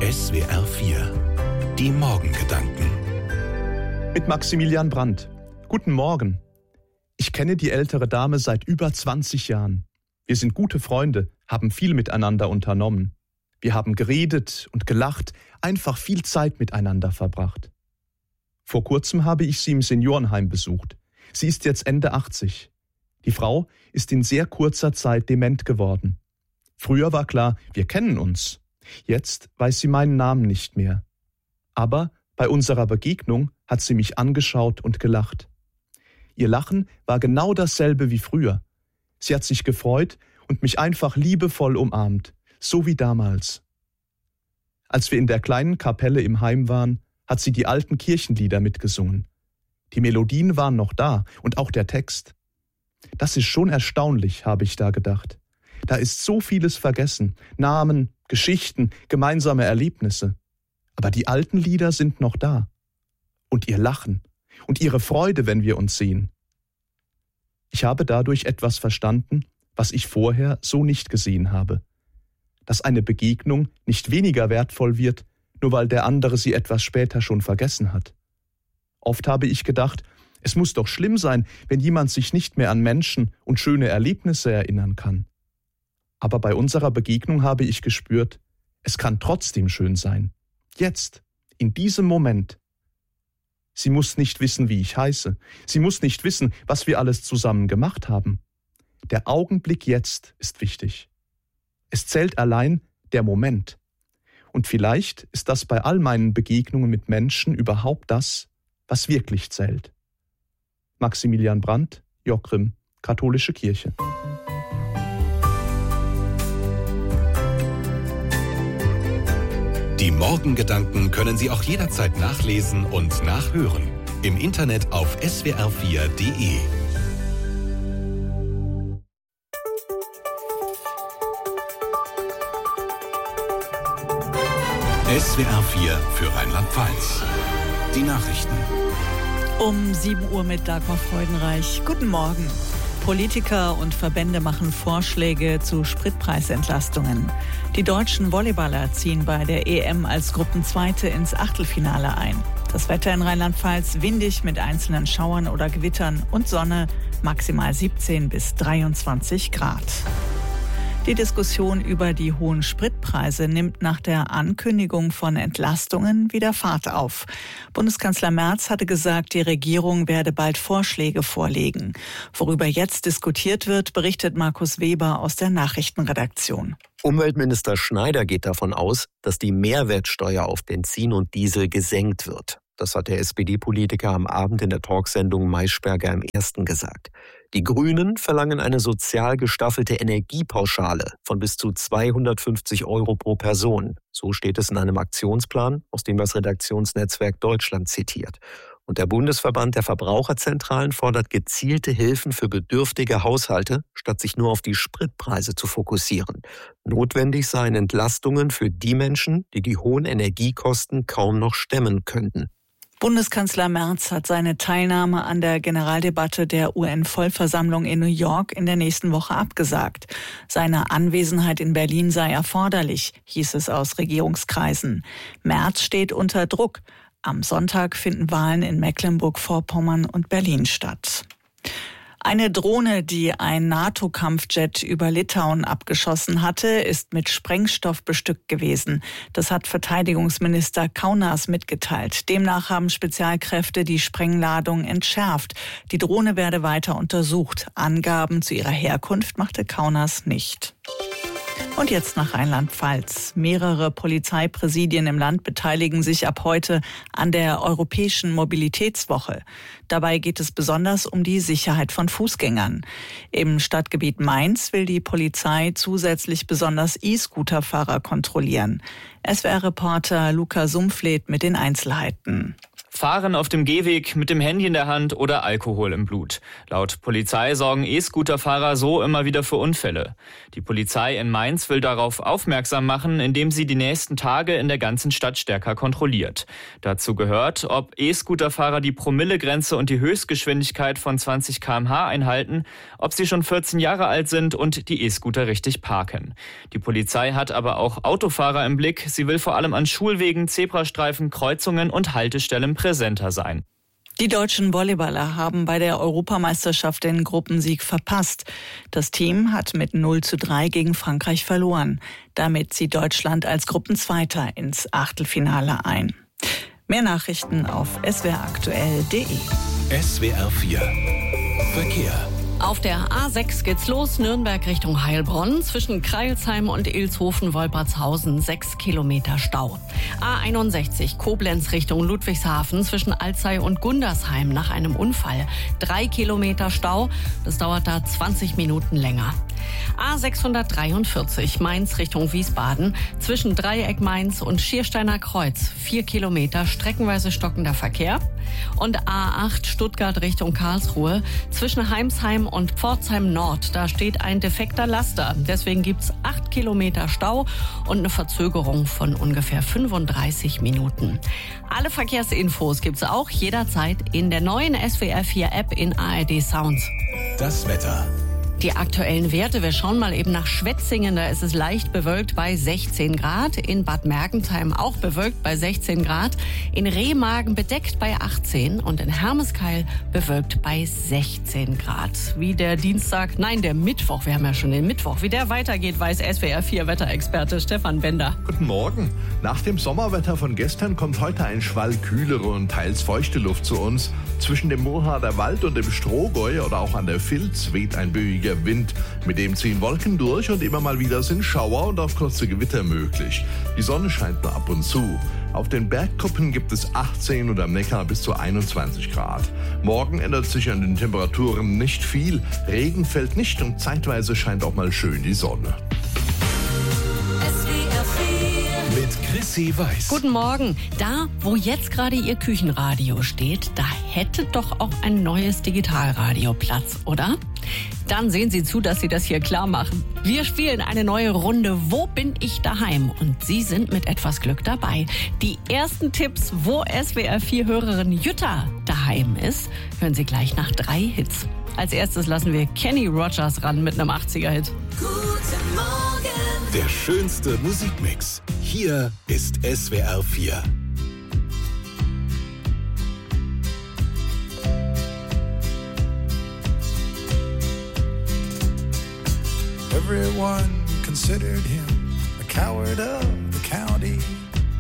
SWR 4 Die Morgengedanken Mit Maximilian Brandt. Guten Morgen. Ich kenne die ältere Dame seit über 20 Jahren. Wir sind gute Freunde, haben viel miteinander unternommen. Wir haben geredet und gelacht, einfach viel Zeit miteinander verbracht. Vor kurzem habe ich sie im Seniorenheim besucht. Sie ist jetzt Ende 80. Die Frau ist in sehr kurzer Zeit dement geworden. Früher war klar, wir kennen uns. Jetzt weiß sie meinen Namen nicht mehr. Aber bei unserer Begegnung hat sie mich angeschaut und gelacht. Ihr Lachen war genau dasselbe wie früher. Sie hat sich gefreut und mich einfach liebevoll umarmt, so wie damals. Als wir in der kleinen Kapelle im Heim waren, hat sie die alten Kirchenlieder mitgesungen. Die Melodien waren noch da und auch der Text. Das ist schon erstaunlich, habe ich da gedacht. Da ist so vieles vergessen, Namen, Geschichten, gemeinsame Erlebnisse. Aber die alten Lieder sind noch da. Und ihr Lachen und ihre Freude, wenn wir uns sehen. Ich habe dadurch etwas verstanden, was ich vorher so nicht gesehen habe. Dass eine Begegnung nicht weniger wertvoll wird, nur weil der andere sie etwas später schon vergessen hat. Oft habe ich gedacht, es muss doch schlimm sein, wenn jemand sich nicht mehr an Menschen und schöne Erlebnisse erinnern kann. Aber bei unserer Begegnung habe ich gespürt, es kann trotzdem schön sein. Jetzt, in diesem Moment. Sie muss nicht wissen, wie ich heiße. Sie muss nicht wissen, was wir alles zusammen gemacht haben. Der Augenblick jetzt ist wichtig. Es zählt allein der Moment. Und vielleicht ist das bei all meinen Begegnungen mit Menschen überhaupt das, was wirklich zählt. Maximilian Brandt, Jockrim, Katholische Kirche. Die Morgengedanken können Sie auch jederzeit nachlesen und nachhören. Im Internet auf swr4.de. SWR 4 für Rheinland-Pfalz. Die Nachrichten. Um 7 Uhr mit Dagmar Freudenreich. Guten Morgen. Politiker und Verbände machen Vorschläge zu Spritpreisentlastungen. Die deutschen Volleyballer ziehen bei der EM als Gruppenzweite ins Achtelfinale ein. Das Wetter in Rheinland-Pfalz windig mit einzelnen Schauern oder Gewittern und Sonne, maximal 17 bis 23 Grad. Die Diskussion über die hohen Spritpreise nimmt nach der Ankündigung von Entlastungen wieder Fahrt auf. Bundeskanzler Merz hatte gesagt, die Regierung werde bald Vorschläge vorlegen. Worüber jetzt diskutiert wird, berichtet Markus Weber aus der Nachrichtenredaktion. Umweltminister Schneider geht davon aus, dass die Mehrwertsteuer auf Benzin und Diesel gesenkt wird. Das hat der SPD-Politiker am Abend in der Talksendung Maischberger im Ersten gesagt. Die Grünen verlangen eine sozial gestaffelte Energiepauschale von bis zu 250 € pro Person. So steht es in einem Aktionsplan, aus dem das Redaktionsnetzwerk Deutschland zitiert. Und der Bundesverband der Verbraucherzentralen fordert gezielte Hilfen für bedürftige Haushalte, statt sich nur auf die Spritpreise zu fokussieren. Notwendig seien Entlastungen für die Menschen, die die hohen Energiekosten kaum noch stemmen könnten. Bundeskanzler Merz hat seine Teilnahme an der Generaldebatte der UN-Vollversammlung in New York in der nächsten Woche abgesagt. Seine Anwesenheit in Berlin sei erforderlich, hieß es aus Regierungskreisen. Merz steht unter Druck. Am Sonntag finden Wahlen in Mecklenburg-Vorpommern und Berlin statt. Eine Drohne, die ein NATO-Kampfjet über Litauen abgeschossen hatte, ist mit Sprengstoff bestückt gewesen. Das hat Verteidigungsminister Kaunas mitgeteilt. Demnach haben Spezialkräfte die Sprengladung entschärft. Die Drohne werde weiter untersucht. Angaben zu ihrer Herkunft machte Kaunas nicht. Und jetzt nach Rheinland-Pfalz. Mehrere Polizeipräsidien im Land beteiligen sich ab heute an der Europäischen Mobilitätswoche. Dabei geht es besonders um die Sicherheit von Fußgängern. Im Stadtgebiet Mainz will die Polizei zusätzlich besonders E-Scooter-Fahrer kontrollieren. SWR-Reporter Luca Sumpfleth mit den Einzelheiten. Fahren auf dem Gehweg mit dem Handy in der Hand oder Alkohol im Blut. Laut Polizei sorgen E-Scooter-Fahrer so immer wieder für Unfälle. Die Polizei in Mainz will darauf aufmerksam machen, indem sie die nächsten Tage in der ganzen Stadt stärker kontrolliert. Dazu gehört, ob E-Scooter-Fahrer die Promillegrenze und die Höchstgeschwindigkeit von 20 km/h einhalten, ob sie schon 14 Jahre alt sind und die E-Scooter richtig parken. Die Polizei hat aber auch Autofahrer im Blick. Sie will vor allem an Schulwegen, Zebrastreifen, Kreuzungen und Haltestellen präsenter sein. Die deutschen Volleyballer haben bei der Europameisterschaft den Gruppensieg verpasst. Das Team hat mit 0:3 gegen Frankreich verloren. Damit zieht Deutschland als Gruppenzweiter ins Achtelfinale ein. Mehr Nachrichten auf swraktuell.de. SWR 4 Verkehr. Auf der A6 geht's los, Nürnberg Richtung Heilbronn. Zwischen Kreilsheim und Ilshofen-Wolpertshausen 6 Kilometer Stau. A61 Koblenz Richtung Ludwigshafen zwischen Alzey und Gundersheim nach einem Unfall. 3 Kilometer Stau, das dauert da 20 Minuten länger. A643 Mainz Richtung Wiesbaden zwischen Dreieck Mainz und Schiersteiner Kreuz 4 Kilometer streckenweise stockender Verkehr. Und A8 Stuttgart Richtung Karlsruhe zwischen Heimsheim und Pforzheim Nord. Da steht ein defekter Laster. Deswegen gibt's 8 Kilometer Stau und eine Verzögerung von ungefähr 35 Minuten. Alle Verkehrsinfos gibt's auch jederzeit in der neuen SWR 4 App in ARD Sounds. Das Wetter. Die aktuellen Werte, wir schauen mal eben nach Schwetzingen, da ist es leicht bewölkt bei 16 Grad, in Bad Mergentheim auch bewölkt bei 16 Grad, in Remagen bedeckt bei 18 und in Hermeskeil bewölkt bei 16 Grad. Wie der Mittwoch, wir haben ja schon den Mittwoch, wie der weitergeht, weiß SWR 4 Wetterexperte Stefan Bender. Guten Morgen. Nach dem Sommerwetter von gestern kommt heute ein Schwall kühlere und teils feuchte Luft zu uns. Zwischen dem Murrharder Wald und dem Strohgäu oder auch an der Vilz weht ein böiger Wind. Mit dem ziehen Wolken durch und immer mal wieder sind Schauer und auch kurze Gewitter möglich. Die Sonne scheint nur ab und zu. Auf den Bergkuppen gibt es 18 und am Neckar bis zu 21 Grad. Morgen ändert sich an den Temperaturen nicht viel. Regen fällt nicht und zeitweise scheint auch mal schön die Sonne. Mit Chrissy Weiß. Guten Morgen. Da, wo jetzt gerade Ihr Küchenradio steht, da hätte doch auch ein neues Digitalradio Platz, oder? Dann sehen Sie zu, dass Sie das hier klar machen. Wir spielen eine neue Runde Wo bin ich daheim? Und Sie sind mit etwas Glück dabei. Die ersten Tipps, wo SWR 4-Hörerin Jutta daheim ist, hören Sie gleich nach 3 Hits. Als erstes lassen wir Kenny Rogers ran mit einem 80er-Hit. Guten Morgen. Der schönste Musikmix. Hier ist SWR 4. Everyone considered him a coward of the county.